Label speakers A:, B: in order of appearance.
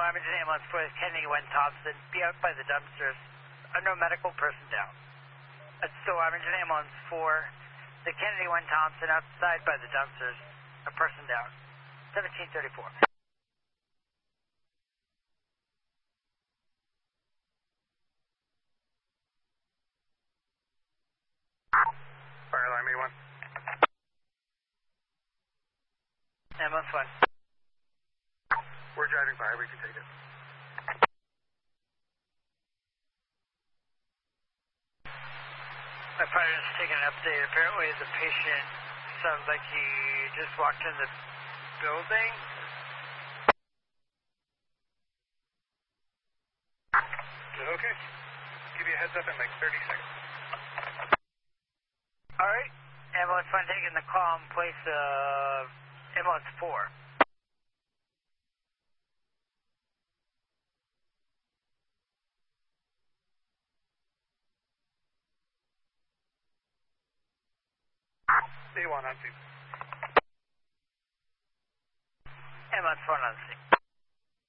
A: Emergency ambulance for Kennedy 1 Thompson. Be out by the dumpsters. No medical person down. So emergency ambulance for the Kennedy 1 Thompson outside by the dumpsters. A person down. 1734.
B: Fire alarm A1.
A: Ambulance 1.
B: We're driving by, we can take it.
A: My partner's taking an update. Apparently the patient sounds like he just walked in the building.
B: Okay. Give you a heads up in like 30 seconds.
A: Alright. Ambulance 1 taking the call in place of ambulance 4.
B: A1 on scene.
A: Ambulance 1 on scene.